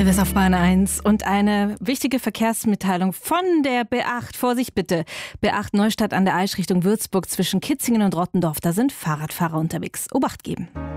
Elvis auf Bahn 1 und eine wichtige Verkehrsmitteilung von der B8. Vorsicht bitte. B8 Neustadt an der Aisch Richtung Würzburg zwischen Kitzingen und Rottendorf. Da sind Fahrradfahrer unterwegs. Obacht geben.